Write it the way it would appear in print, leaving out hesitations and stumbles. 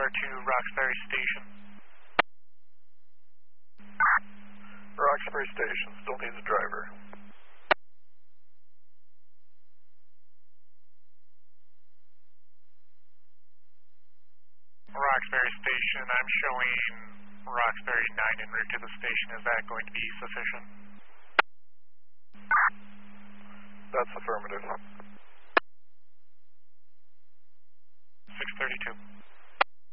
to Roxbury Station. Roxbury Station, still needs a driver. Roxbury Station, I'm showing Roxbury 9 en route to the station. Is that going to be sufficient? That's affirmative.